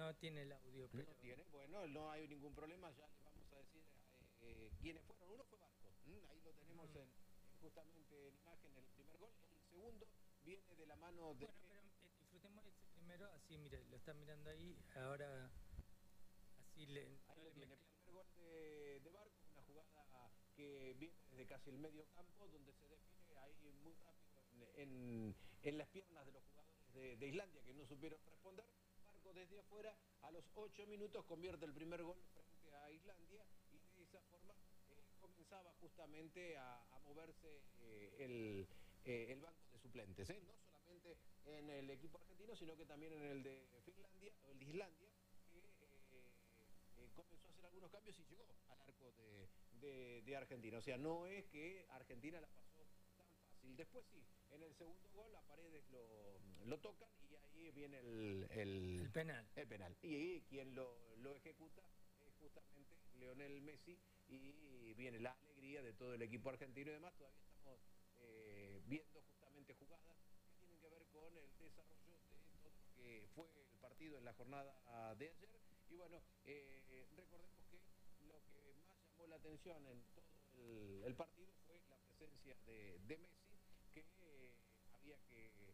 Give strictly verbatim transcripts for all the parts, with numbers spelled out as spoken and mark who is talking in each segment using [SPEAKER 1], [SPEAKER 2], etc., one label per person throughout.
[SPEAKER 1] no tiene el audio, pero...
[SPEAKER 2] No tiene, bueno, no hay ningún problema, ya le vamos a decir eh, eh, quiénes fueron. Uno fue Barcos, ¿m? Ahí lo tenemos
[SPEAKER 1] Mm.
[SPEAKER 2] en, en justamente en imagen, el primer gol. El segundo viene de la mano de...
[SPEAKER 1] Bueno, pero eh, disfrutemos ese primero, así, mire, lo están mirando ahí, ahora así le,
[SPEAKER 2] Ahí
[SPEAKER 1] no
[SPEAKER 2] lo
[SPEAKER 1] le
[SPEAKER 2] tiene, el
[SPEAKER 1] mezclamos.
[SPEAKER 2] primer gol de, de Barcos, una jugada que viene desde casi el medio campo, donde se define ahí muy rápido en, en, en las piernas de los jugadores de, de Islandia, que no supieron responder. Barcos desde afuera, a los ocho minutos convierte el primer gol frente a Islandia, y de esa forma eh, comenzaba justamente a, a moverse eh, el, eh, el banco de suplentes, ¿eh? No solamente en el equipo argentino, sino que también en el de Finlandia, o el de Islandia, que eh, eh, comenzó a hacer algunos cambios y llegó al arco de, de, de Argentina. O sea, no es que Argentina la pasó tan fácil. Después sí, en el segundo gol a Paredes lo, lo tocan y ahí viene el,
[SPEAKER 1] El
[SPEAKER 2] el,
[SPEAKER 1] penal.
[SPEAKER 2] el penal. Y ahí quien lo, lo ejecuta es justamente Lionel Messi, y viene la alegría de todo el equipo argentino y demás. Todavía estamos eh, viendo justamente jugadas que tienen que ver con el desarrollo de todo lo que fue el partido en la jornada de ayer. Y bueno, eh, recordemos que lo que más llamó la atención en todo el, el partido fue la presencia de, de Messi, que eh, había que,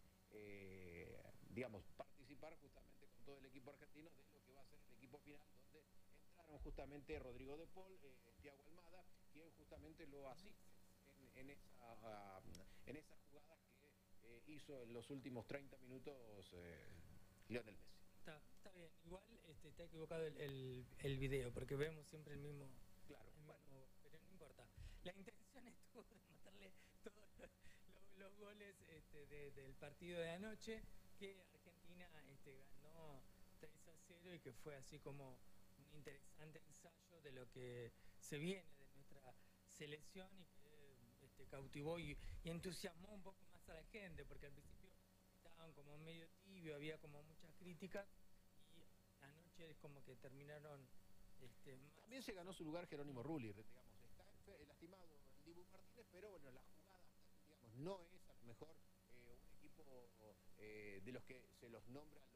[SPEAKER 2] eh, digamos, participar justamente con todo el equipo argentino de lo que va a ser el equipo final, donde entraron justamente Rodrigo de Paul, eh, Thiago Almada, quien justamente lo asiste en, en, esa, uh, en esas jugadas que eh, hizo en los últimos treinta minutos eh, Lionel Messi.
[SPEAKER 1] Está, está bien, igual este, está equivocado el, el, el video, porque vemos siempre el mismo,
[SPEAKER 2] Claro,
[SPEAKER 1] el
[SPEAKER 2] bueno.
[SPEAKER 1] mismo, pero no importa. La intención estuvo de mostrarle todos los, los, los goles este, de, del partido de anoche, que Argentina este, ganó tres a cero y que fue así como un interesante ensayo de lo que se viene de nuestra selección y que este, cautivó y, y entusiasmó un poco más a la gente, porque al principio estaban como medio tibio, había como muchas críticas y anoche es como que terminaron este, más...
[SPEAKER 2] También se ganó su lugar Jerónimo Rulli, digamos, está lastimado el Dibu Martínez, pero bueno, la jugada, digamos, no es a lo mejor eh, un equipo eh, de los que se los nombra al